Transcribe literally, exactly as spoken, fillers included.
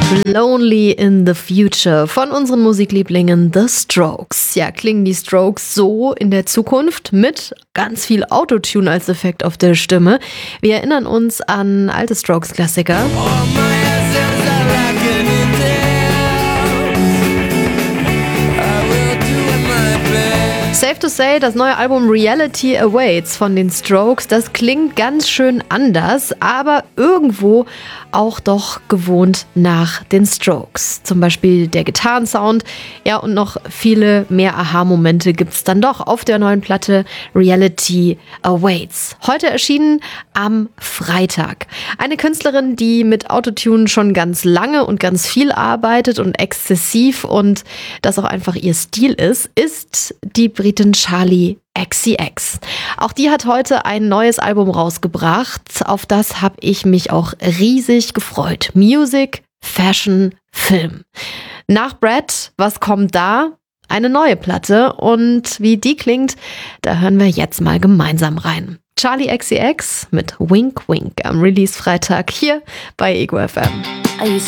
Lonely in the Future von unseren Musiklieblingen The Strokes. Ja, klingen die Strokes so in der Zukunft mit ganz viel Autotune als Effekt auf der Stimme. Wir erinnern uns an alte Strokes-Klassiker. Safe to say, das neue Album Reality Awaits von den Strokes, das klingt ganz schön anders, aber irgendwo auch doch gewohnt nach den Strokes. Zum Beispiel der Gitarrensound, ja, und noch viele mehr Aha-Momente gibt's dann doch auf der neuen Platte Reality Awaits. Heute erschienen am Freitag. Eine Künstlerin, die mit Autotune schon ganz lange und ganz viel arbeitet und exzessiv und das auch einfach ihr Stil ist, ist die Britin Charli X C X. Auch die hat heute ein neues Album rausgebracht. Auf das habe ich mich auch riesig gefreut. Music, Fashion, Film. Nach Brad, was kommt da? Eine neue Platte. Und wie die klingt, da hören wir jetzt mal gemeinsam rein. Charli X C X mit Wink Wink am Release-Freitag hier bei Ego F M. I used